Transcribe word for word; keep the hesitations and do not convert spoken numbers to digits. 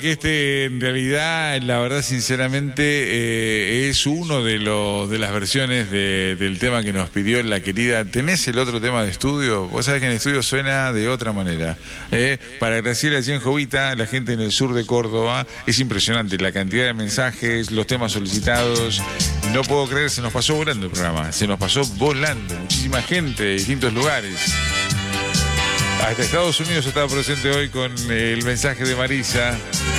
Este, en realidad, la verdad, sinceramente, eh, es uno de, los de las versiones de, del tema que nos pidió la querida. ¿Tenés el otro tema de estudio? Vos sabés que en estudio suena de otra manera. Eh, para Graciela allí en Jovita, la gente en el sur de Córdoba, es impresionante la cantidad de mensajes, los temas solicitados. No puedo creer, se nos pasó volando el programa. Se nos pasó volando. Muchísima gente de distintos lugares. Hasta Estados Unidos estaba presente hoy con el mensaje de Marisa.